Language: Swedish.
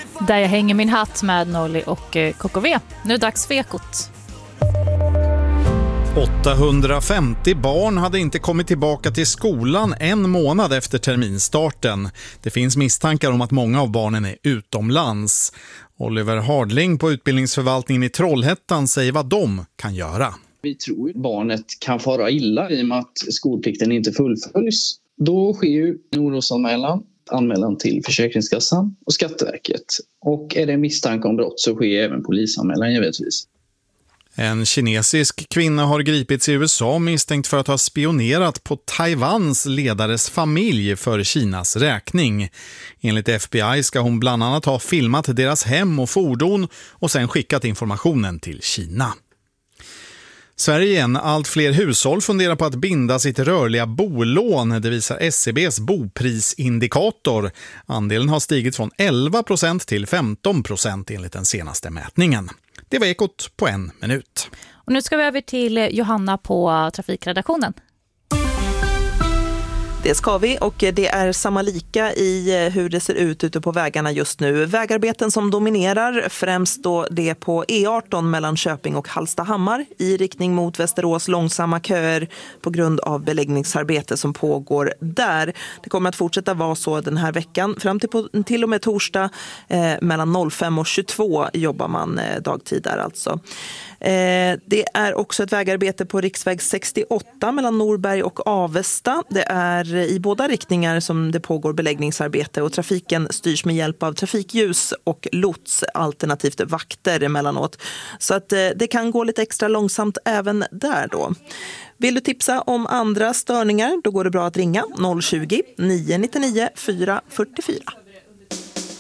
Där jag hänger min hatt med Nolly och KKV. Nu är det dags för Ekot. 850 barn hade inte kommit tillbaka till skolan en månad efter terminstarten. Det finns misstankar om att många av barnen är utomlands. Oliver Hardling på utbildningsförvaltningen i Trollhättan säger vad de kan göra. Vi tror att barnet kan fara illa i och med att skolplikten inte fullföljs. Då sker ju en orosanmälan till Försäkringskassan och Skatteverket. Och är det misstanke om brott så sker även polisanmälan givetvis. En kinesisk kvinna har gripits i USA misstänkt för att ha spionerat på Taiwans ledares familj för Kinas räkning. Enligt FBI ska hon bland annat ha filmat deras hem och fordon och sen skickat informationen till Kina. Sverige igen. Allt fler hushåll funderar på att binda sitt rörliga bolån. Det visar SCBs boprisindikator. Andelen har stigit från 11% till 15% enligt den senaste mätningen. Det var Ekot på 1 minut. Och nu ska vi över till Johanna på trafikredaktionen. Det ska vi, och det är samma lika i hur det ser ut ute på vägarna just nu. Vägarbeten som dominerar, främst då det på E18 mellan Köping och Hallstahammar i riktning mot Västerås, långsamma köer på grund av beläggningsarbete som pågår där. Det kommer att fortsätta vara så den här veckan. Fram till och med torsdag mellan 05 och 22 jobbar man dagtid där alltså. Det är också ett vägarbete på riksväg 68 mellan Norberg och Avesta. Det är i båda riktningar som det pågår beläggningsarbete och trafiken styrs med hjälp av trafikljus och lots alternativt vakter emellanåt. Så att det kan gå lite extra långsamt även där då. Vill du tipsa om andra störningar, då går det bra att ringa 020 999 444.